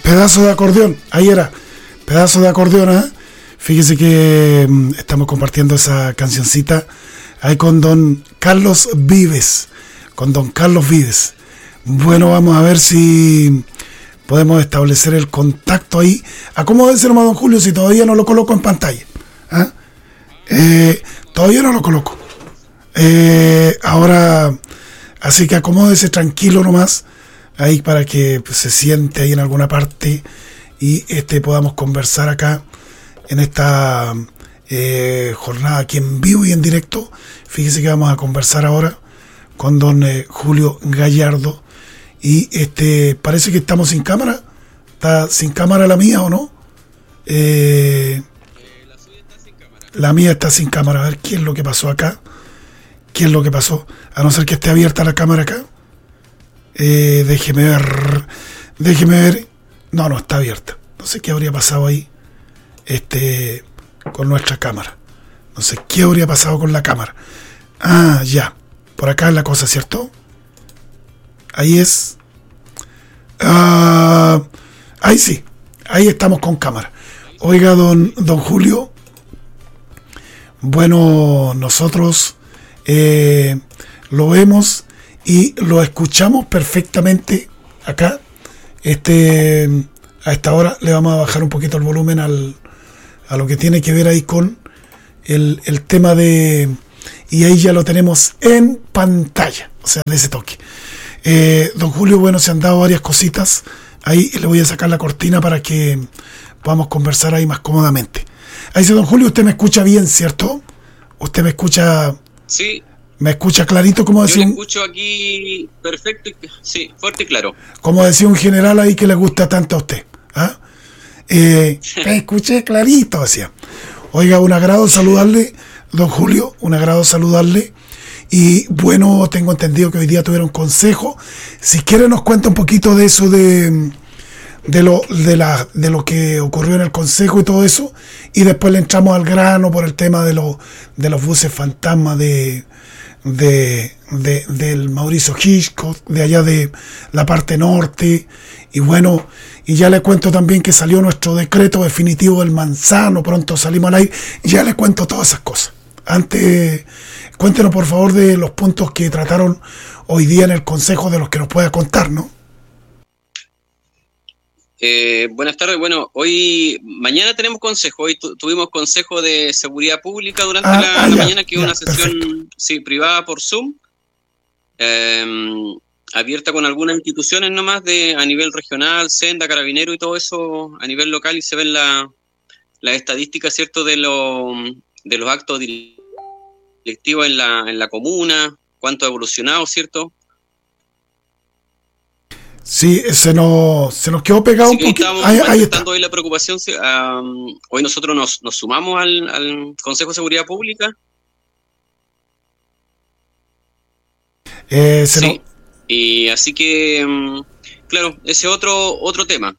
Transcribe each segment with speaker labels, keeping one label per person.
Speaker 1: Pedazo de acordeón, ahí era, pedazo de acordeón, ¿eh? Fíjese que estamos compartiendo esa cancioncita ahí con don Carlos Vives, Bueno, vamos a ver si podemos establecer el contacto ahí. Acomódese nomás, don Julio, si todavía no lo coloco en pantalla. ¿Ah? Todavía no lo coloco. Ahora, así que acomódese tranquilo nomás, ahí para que pues, se siente ahí en alguna parte y podamos conversar acá en esta jornada aquí en vivo y en directo. Fíjese que vamos a conversar ahora con don Julio Gallardo. Y parece que estamos sin cámara. ¿Está sin cámara la mía o no?
Speaker 2: La suya está sin cámara.
Speaker 1: La mía está sin cámara. A ver qué es lo que pasó acá. ¿Qué es lo que pasó? A no ser que esté abierta la cámara acá. Déjeme ver. No está abierta. No sé qué habría pasado ahí. Con nuestra cámara. No sé qué habría pasado con la cámara. Ah, ya. Por acá es la cosa, ¿cierto? Ahí es. Ahí sí. Ahí estamos con cámara. Oiga, don Julio. Bueno, nosotros lo vemos y lo escuchamos perfectamente acá. A esta hora le vamos a bajar un poquito el volumen a lo que tiene que ver ahí con el tema de... Y ahí ya lo tenemos en pantalla, o sea, de ese toque. Don Julio, bueno, se han dado varias cositas. Ahí le voy a sacar la cortina para que podamos conversar ahí más cómodamente. Ahí dice don Julio, usted me escucha bien, ¿cierto? ¿Usted me escucha?
Speaker 2: Sí.
Speaker 1: ¿Me escucha clarito? Como decía,
Speaker 2: yo le escucho aquí perfecto, sí, fuerte y claro.
Speaker 1: Como decía un general ahí que le gusta tanto a usted. ¿Ah? Me escuché clarito, decía. Oiga, un agrado saludarle, don Julio, un agrado saludarle. Y bueno, tengo entendido que hoy día tuvieron consejo. Si quiere nos cuenta un poquito de eso, de lo que ocurrió en el consejo y todo eso. Y después le entramos al grano por el tema de los buses fantasma del Mauricio Hitchcock, de allá de la parte norte. Y bueno, y ya le cuento también que salió nuestro decreto definitivo del Manzano, pronto salimos al aire. Ya le cuento todas esas cosas. Antes, cuéntenos por favor de los puntos que trataron hoy día en el consejo, de los que nos pueda contar, ¿no?
Speaker 2: Buenas tardes. Bueno, mañana tenemos consejo. Hoy tuvimos consejo de seguridad pública durante la mañana, que es una sesión privada por Zoom, abierta con algunas instituciones nomás a nivel regional, Senda, Carabinero y todo eso a nivel local, y se ven las estadísticas, ¿cierto?, de los actos delictivos en la comuna, cuánto ha evolucionado, ¿cierto?
Speaker 1: Sí, se nos quedó pegado un poquito.
Speaker 2: Ahí está. Hoy la preocupación. Hoy nosotros nos sumamos al Consejo de Seguridad Pública. Sí. Y así que, claro, ese otro tema.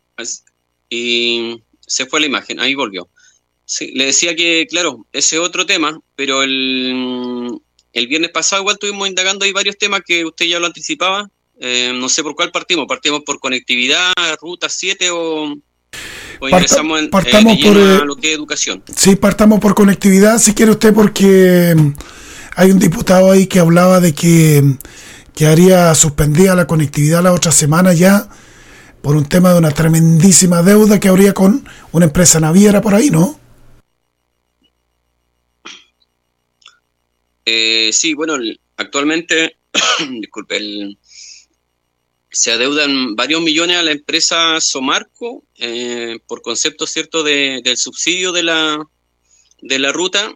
Speaker 2: Y se fue la imagen, ahí volvió. Sí, le decía que, claro, ese otro tema, pero el viernes pasado igual estuvimos indagando ahí varios temas que usted ya lo anticipaba. No sé por cuál partimos. ¿Partimos por conectividad, ruta 7 o ingresamos
Speaker 1: partamos
Speaker 2: por lo que es educación?
Speaker 1: Sí, partamos por conectividad, si quiere usted, porque hay un diputado ahí que hablaba de que haría suspendida la conectividad la otra semana ya por un tema de una tremendísima deuda que habría con una empresa naviera por ahí, ¿no?
Speaker 2: Sí, bueno, actualmente, disculpe, se adeudan varios millones a la empresa Somarco por concepto, ¿cierto?, del subsidio de la ruta.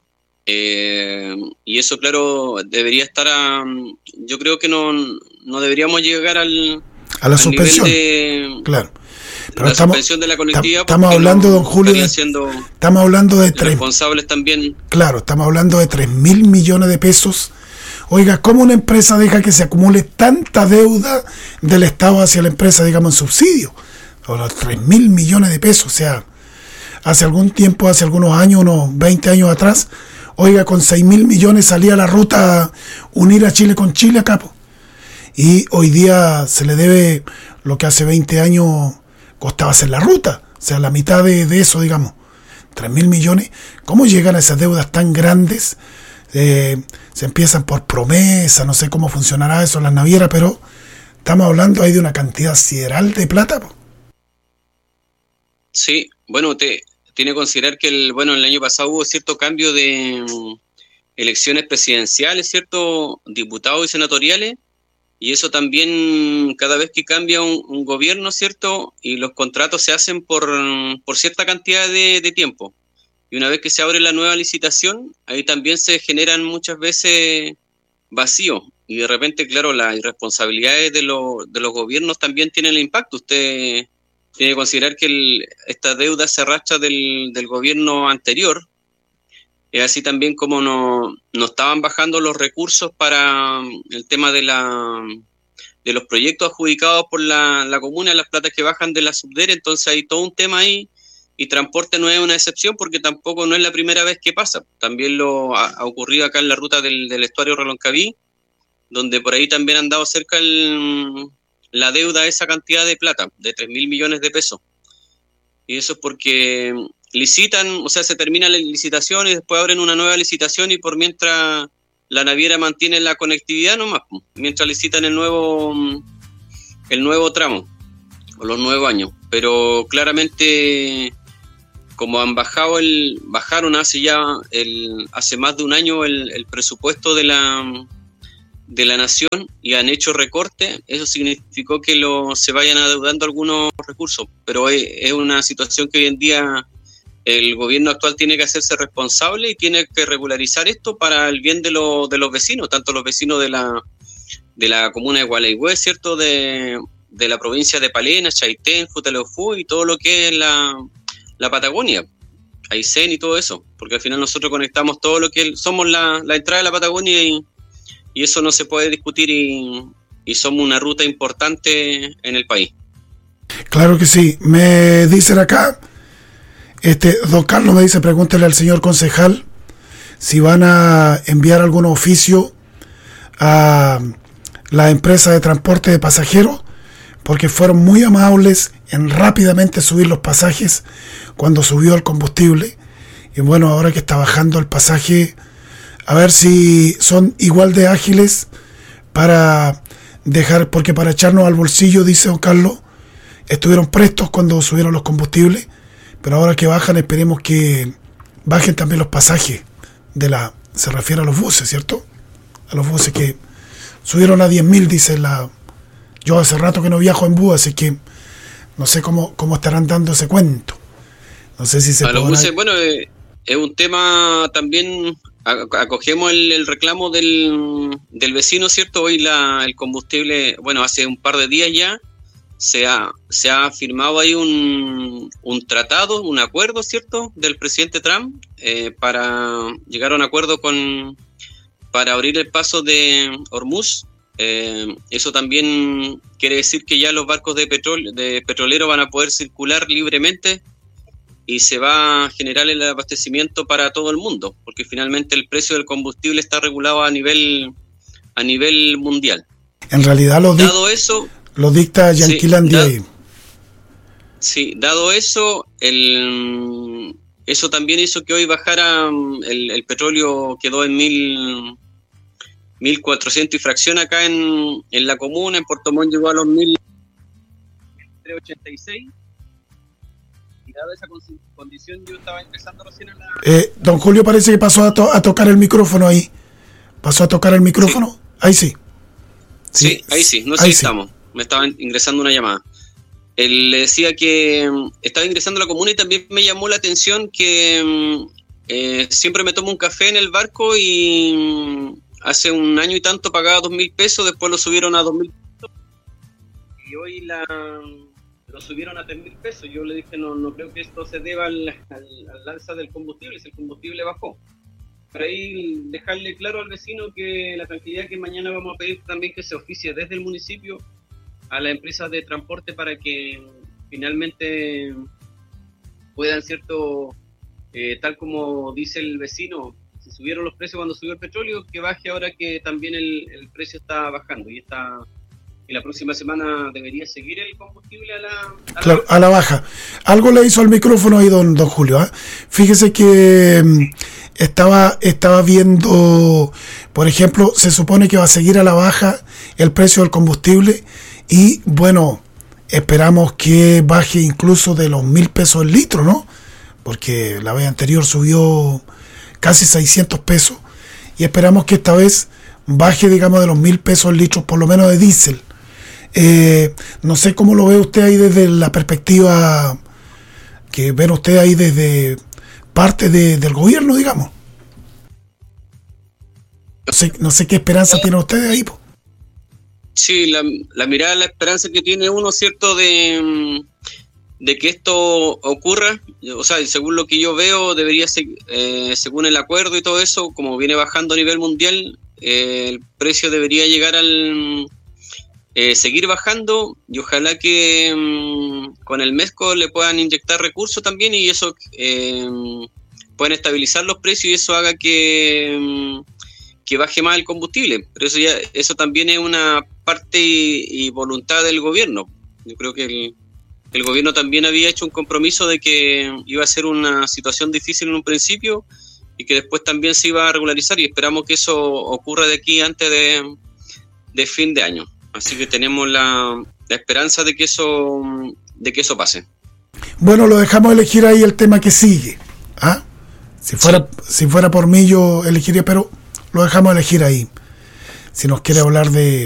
Speaker 2: Y eso, claro, debería estar yo creo que no deberíamos llegar a la
Speaker 1: suspensión claro, pero la
Speaker 2: suspensión de la conectividad.
Speaker 1: Estamos hablando, don Julio, estamos hablando de
Speaker 2: responsables también.
Speaker 1: Claro, estamos hablando de 3.000 millones de pesos. Oiga, ¿cómo una empresa deja que se acumule tanta deuda del Estado hacia la empresa, digamos, en subsidio? Ahora, 3.000 millones de pesos, o sea, hace algún tiempo, hace algunos años, unos 20 años atrás, oiga, con 6.000 millones salía la ruta unir a Chile con Chile acá, po. Y hoy día se le debe lo que hace 20 años costaba hacer la ruta, o sea, la mitad de eso, digamos, 3.000 millones. ¿Cómo llegan a esas deudas tan grandes? Se empiezan por promesa, no sé cómo funcionará eso en las navieras, pero estamos hablando ahí de una cantidad sideral de plata, po.
Speaker 2: Sí, bueno, tiene que considerar que el año pasado hubo cierto cambio de elecciones presidenciales, cierto, diputados y senatoriales, y eso también cada vez que cambia un gobierno, cierto, y los contratos se hacen por cierta cantidad de tiempo. Y una vez que se abre la nueva licitación, ahí también se generan muchas veces vacíos. Y de repente, claro, las irresponsabilidades de los gobiernos también tienen el impacto. Usted tiene que considerar que esta deuda se arrastra del gobierno anterior. Es así también como no estaban bajando los recursos para el tema de los proyectos adjudicados por la comuna, las platas que bajan de la Subdere. Entonces hay todo un tema ahí. Y transporte no es una excepción porque tampoco no es la primera vez que pasa. También ha ocurrido acá en la ruta del estuario Reloncaví, donde por ahí también han dado cerca la deuda a esa cantidad de plata, de 3.000 millones de pesos. Y eso es porque licitan, o sea, se termina la licitación y después abren una nueva licitación y por mientras la naviera mantiene la conectividad nomás, mientras licitan el nuevo tramo o los nuevos años. Pero claramente, como bajaron hace más de un año el presupuesto de la nación y han hecho recorte, eso significó que se vayan adeudando algunos recursos, pero es una situación que hoy en día el gobierno actual tiene que hacerse responsable y tiene que regularizar esto para el bien de los vecinos, tanto los vecinos de la comuna de Gualeguay, ¿cierto?, de la provincia de Palena, Chaitén, Futaleufú y todo lo que es la Patagonia, Aysén y todo eso, porque al final nosotros conectamos todo lo que somos la entrada de la Patagonia y eso no se puede discutir y somos una ruta importante en el país.
Speaker 1: Claro que sí. Me dicen acá, don Carlos me dice, pregúntele al señor concejal si van a enviar algún oficio a la empresa de transporte de pasajeros, porque fueron muy amables en rápidamente subir los pasajes cuando subió el combustible. Y bueno, ahora que está bajando el pasaje, a ver si son igual de ágiles para dejar, porque para echarnos al bolsillo, dice don Carlos, estuvieron prestos cuando subieron los combustibles, pero ahora que bajan, esperemos que bajen también los pasajes se refiere a los buses, ¿cierto? A los buses que subieron a 10.000, dice yo hace rato que no viajo en bus, así que no sé cómo estarán dando ese cuento. No sé si se
Speaker 2: podrá... los buses, bueno, es un tema también. Acogemos el reclamo del vecino, ¿cierto? Hoy el combustible, bueno, hace un par de días ya se ha firmado ahí un tratado, un acuerdo, ¿cierto?, del presidente Trump para llegar a un acuerdo para abrir el paso de Hormuz. Eso también quiere decir que ya los barcos de petrolero van a poder circular libremente y se va a generar el abastecimiento para todo el mundo, porque finalmente el precio del combustible está regulado a nivel mundial.
Speaker 1: En realidad lo dicta Yanquilandia.
Speaker 2: Sí, dado eso, eso también hizo que hoy bajara el petróleo, quedó en 1.400 y fracción acá en la comuna. En Puerto Montt llegó a los 1.386. Y dada esa condición, yo estaba ingresando recién a la...
Speaker 1: Don Julio parece que pasó a tocar el micrófono ahí. ¿Pasó a tocar el micrófono? Sí. Ahí sí.
Speaker 2: Sí, ahí sí, no sé si estamos. Me estaba ingresando una llamada. Él le decía que estaba ingresando a la comuna y también me llamó la atención que siempre me tomo un café en el barco y hace un año y tanto pagaba 2.000 pesos, después lo subieron a 2.000 pesos y hoy lo subieron a 3.000 pesos. Yo le dije, no creo que esto se deba al alza del combustible, si el combustible bajó. Para ahí dejarle claro al vecino que la tranquilidad, que mañana vamos a pedir también que se oficie desde el municipio a la empresa de transporte para que finalmente puedan, cierto, tal como dice el vecino, si subieron los precios cuando subió el petróleo, que baje ahora que también el precio está bajando y está la próxima semana debería seguir el combustible
Speaker 1: claro, a la baja. Algo le hizo al micrófono ahí, don Julio, ¿eh? Fíjese que estaba viendo, por ejemplo, se supone que va a seguir a la baja el precio del combustible y, bueno, esperamos que baje incluso de los 1.000 pesos el litro, ¿no? Porque la vez anterior subió casi 600 pesos y esperamos que esta vez baje, digamos, de los 1.000 pesos el litro, por lo menos de diésel. No sé cómo lo ve usted ahí desde la perspectiva que ven usted ahí desde parte del gobierno, digamos. No sé qué esperanza tiene usted ahí, po.
Speaker 2: Sí, la mirada, la esperanza que tiene uno, ¿cierto?, de que esto ocurra. O sea, según lo que yo veo, debería ser, según el acuerdo y todo eso, como viene bajando a nivel mundial, el precio debería llegar al seguir bajando, y ojalá que con el MESCO le puedan inyectar recursos también, y eso puedan estabilizar los precios, y eso haga que baje más el combustible. Pero eso también es una parte y voluntad del gobierno. Yo creo que el gobierno también había hecho un compromiso de que iba a ser una situación difícil en un principio y que después también se iba a regularizar, y esperamos que eso ocurra de aquí antes de fin de año. Así que tenemos la esperanza de que eso pase.
Speaker 1: Bueno, lo dejamos elegir ahí el tema que sigue. ¿Ah? Si fuera por mí, yo elegiría, pero lo dejamos elegir ahí. Si nos quiere hablar de